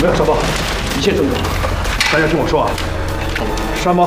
没有，少宝，一切正常。大家听我说啊，山猫